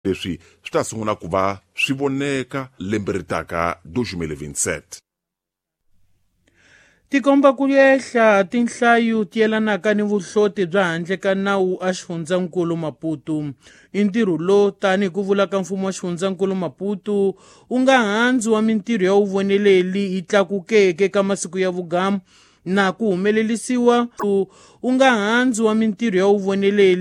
leswi swi ta sungula ku va swi voneka lembe ri taka 2027. Tikomba ku yehla tinhlayo tiyelanaka ni vuhloti bya handle ka nawu a xifundzankulu Maputo. I ntirho lowu tani ku vula ka mfumo wa xifundzankulu Maputo wu nga handzu wa mintirho ya vuvoneleli yi tlakukeke ka masiku ya vugamu na ku humelelisiwa u nga handzu wa mintirho ya vuvoneleli